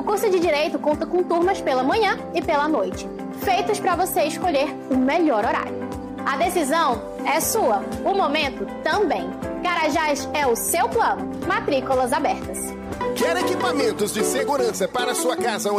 curso de Direito conta com turmas pela manhã e pela noite, feitas para você escolher o melhor horário. A decisão é sua, o momento também. Carajás é o seu plano. Matrículas abertas. Quer equipamentos de segurança para sua casa